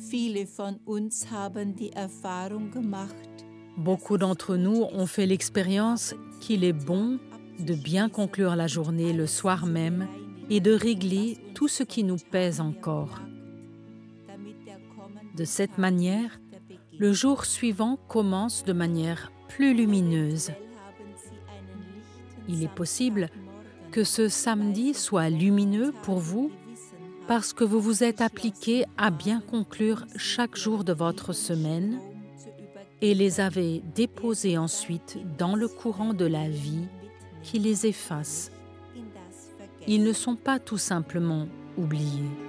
Beaucoup d'entre nous ont fait l'expérience qu'il est bon de bien conclure la journée le soir même et de régler tout ce qui nous pèse encore. De cette manière, le jour suivant commence de manière plus lumineuse. Il est possible que ce samedi soit lumineux pour vous parce que vous vous êtes appliqué à bien conclure chaque jour de votre semaine et les avez déposés ensuite dans le courant de la vie qui les efface. Ils ne sont pas tout simplement oubliés.